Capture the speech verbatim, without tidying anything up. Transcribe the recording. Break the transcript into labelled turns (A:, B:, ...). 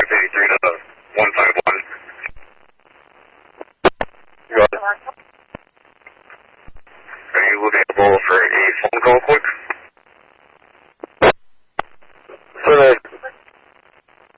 A: eighty-three to one five one. Go ahead. Are you available for a phone call quick?
B: Survey.